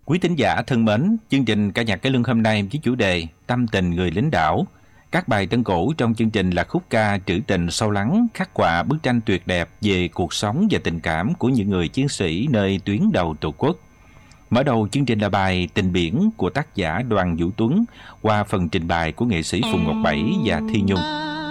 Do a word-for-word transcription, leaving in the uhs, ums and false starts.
Quý thính giả thân mến, chương trình ca nhạc cải lương hôm nay với chủ đề Tâm tình người lính đảo. Các bài tân cổ trong chương trình là khúc ca trữ tình sâu lắng, khắc họa bức tranh tuyệt đẹp về cuộc sống và tình cảm của những người chiến sĩ nơi tuyến đầu Tổ quốc. Mở đầu chương trình là bài Tình biển của tác giả Đoàn Vũ Tuấn qua phần trình bày của nghệ sĩ Phùng Ngọc Bảy và Thi Nhung.